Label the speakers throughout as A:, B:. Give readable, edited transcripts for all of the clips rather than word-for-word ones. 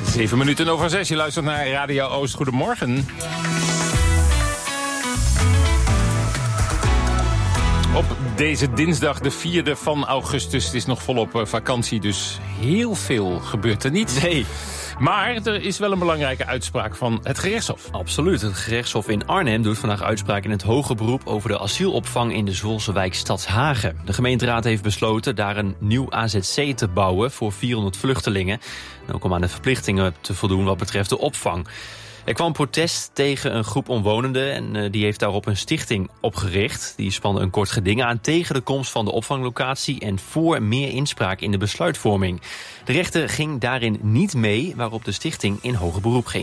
A: 7:07. Je luistert naar Radio Oost. Goedemorgen. Op deze dinsdag, de 4e van augustus. Het is nog volop vakantie, dus heel veel gebeurt er niet.
B: Nee.
A: Maar er is wel een belangrijke uitspraak van het gerechtshof.
B: Absoluut. Het gerechtshof in Arnhem doet vandaag uitspraak in het hoger beroep over de asielopvang in de Zwolse wijk Stadshagen. De gemeenteraad heeft besloten daar een nieuw AZC te bouwen voor 400 vluchtelingen. En ook om aan de verplichtingen te voldoen wat betreft de opvang. Er kwam protest tegen een groep omwonenden en die heeft daarop een stichting opgericht. Die spande een kort geding aan tegen de komst van de opvanglocatie en voor meer inspraak in de besluitvorming. De rechter ging daarin niet mee, waarop de stichting in hoger beroep ging.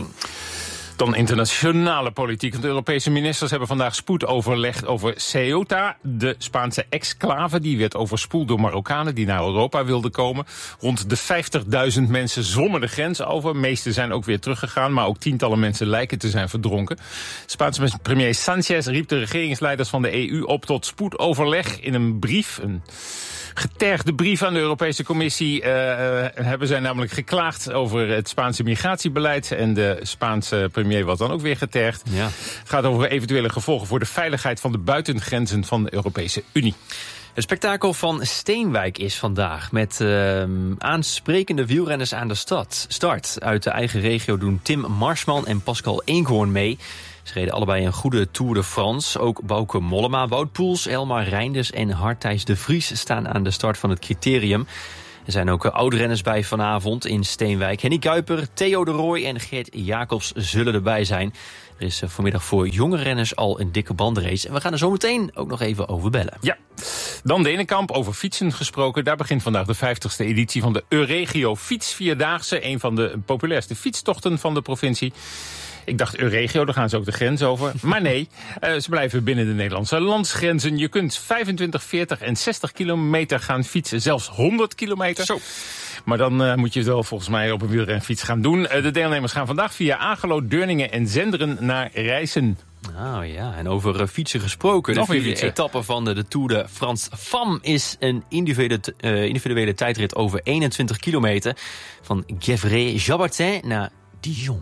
A: Dan internationale politiek. Want de Europese ministers hebben vandaag spoedoverleg over Ceuta. De Spaanse exclave, die werd overspoeld door Marokkanen die naar Europa wilden komen. Rond de 50.000 mensen zwommen de grens over. De meeste zijn ook weer teruggegaan, maar ook tientallen mensen lijken te zijn verdronken. Spaanse premier Sánchez riep de regeringsleiders van de EU op tot spoedoverleg in een brief. Een getergde brief aan de Europese Commissie hebben zij namelijk geklaagd over het Spaanse migratiebeleid. En de Spaanse premier was dan ook weer getergd. Ja. Het gaat over eventuele gevolgen voor de veiligheid van de buitengrenzen van de Europese Unie.
B: Het spektakel van Steenwijk is vandaag met aansprekende wielrenners aan de start. Uit de eigen regio doen Tim Marsman en Pascal Eenkhoorn mee. Ze reden allebei een goede Tour de France. Ook Bauke Mollema, Wout Poels, Elmar Reinders en Hartijs de Vries staan aan de start van het criterium. Er zijn ook oud-renners bij vanavond in Steenwijk. Henny Kuiper, Theo de Rooij en Geert Jacobs zullen erbij zijn. Er is vanmiddag voor jonge renners al een dikke bandenrace. En we gaan er zo meteen ook nog even over bellen.
A: Ja, dan Denenkamp, over fietsen gesproken. Daar begint vandaag de 50ste editie van de Euregio Fietsvierdaagse. Een van de populairste fietstochten van de provincie. Ik dacht Euregio, daar gaan ze ook de grens over. Maar nee, ze blijven binnen de Nederlandse landsgrenzen. Je kunt 25, 40 en 60 kilometer gaan fietsen. Zelfs 100 kilometer. Zo. Maar dan moet je het wel volgens mij op een wielrenfiets gaan doen. De deelnemers gaan vandaag via Agelo, Deurningen en Zenderen naar Rijssen.
B: Nou ja, en over fietsen gesproken. De vierde etappe van de Tour de France Femme is een individuele tijdrit over 21 kilometer. Van Gevrey-Jabartin naar Dijon.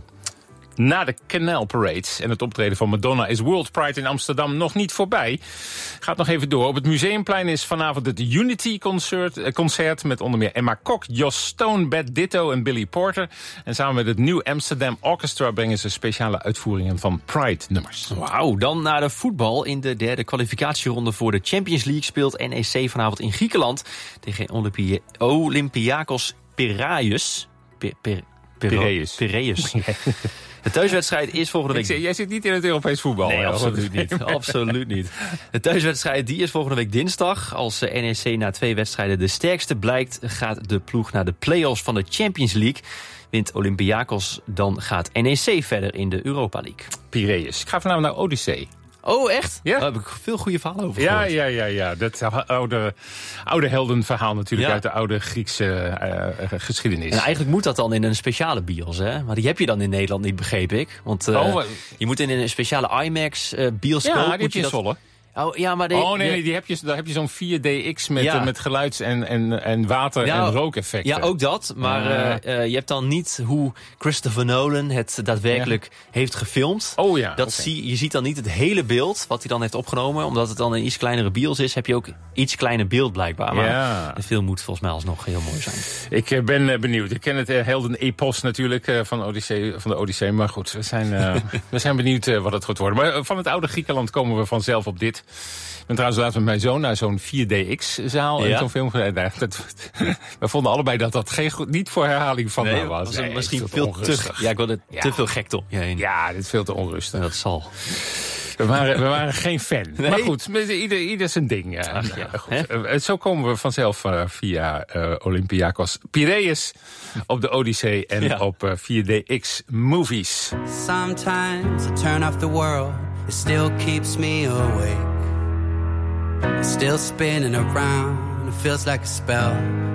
A: Na de Canal Parade en het optreden van Madonna is World Pride in Amsterdam nog niet voorbij. Gaat nog even door. Op het Museumplein is vanavond het Unity concert met onder meer Emma Kok, Jos Stone, Beth Ditto en Billy Porter. En samen met het New Amsterdam Orchestra brengen ze speciale uitvoeringen van Pride-nummers.
B: Wauw, dan naar de voetbal. In de derde kwalificatieronde voor de Champions League speelt NEC vanavond in Griekenland tegen Olympiakos Piraeus. Piraeus. De thuiswedstrijd is volgende week...
A: Jij zit niet in het Europees voetbal.
B: Nee, absoluut niet. Absoluut niet. De thuiswedstrijd die is volgende week dinsdag. Als NEC na 2 wedstrijden de sterkste blijkt, gaat de ploeg naar de play-offs van de Champions League. Wint Olympiakos, dan gaat NEC verder in de Europa League.
A: Piraeus. Ik ga vanavond naar Odyssee.
B: Oh, echt?
A: Ja.
B: Daar heb ik veel goede verhalen over gehoord.
A: Ja. Dat oude heldenverhaal natuurlijk uit de oude Griekse geschiedenis.
B: En eigenlijk moet dat dan in een speciale bios, hè? Maar die heb je dan in Nederland niet, begreep ik. Want je moet in een speciale IMAX bioscoop...
A: Ja, die heb je in Zwolle.
B: Oh, ja, maar
A: daar heb je zo'n 4DX met geluids- en water- en rookeffecten.
B: Ja, ook dat. Maar je hebt dan niet hoe Christopher Nolan het daadwerkelijk heeft gefilmd.
A: Oh ja.
B: Je ziet dan niet het hele beeld wat hij dan heeft opgenomen. Omdat het dan een iets kleinere bios is, heb je ook iets kleiner beeld blijkbaar. Maar de film moet volgens mij alsnog heel mooi zijn.
A: Ik ben benieuwd. Ik ken het helden-epos natuurlijk van de Odyssee. Maar goed, we zijn benieuwd wat het gaat worden. Maar van het oude Griekenland komen we vanzelf op dit. Ik ben trouwens laatst met mijn zoon naar zo'n 4DX-zaal en zo'n film. We vonden allebei dat niet voor herhaling van was.
B: Misschien veel te rustig. Ja, ik wilde te veel gekte om je heen.
A: Ja, dit is veel te onrustig.
B: Dat zal.
A: We waren geen fan. Nee? Maar goed, ieder zijn ding. Goed. Zo komen we vanzelf via Olympiakos Piraeus op de Odyssee en op 4DX Movies.
C: Sometimes I turn off the world, it still keeps me awake. It's still spinning around, it feels like a spell.